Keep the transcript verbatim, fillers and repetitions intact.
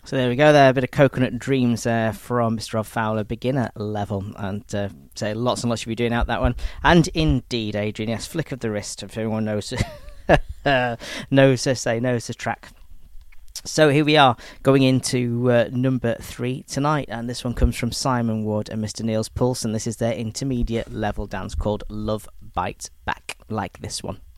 So there we go there, a bit of Coconut Dreams there from Mister Rob Fowler, beginner level, and uh, say lots and lots of you doing out that one. And indeed, Adrian, yes, flick of the wrist, if everyone knows knows to say knows the track. So here we are, going into uh, number three tonight, and this one comes from Simon Wood and Mister Niels Poulsen. This is their intermediate level dance called Love Bites Back, like this one.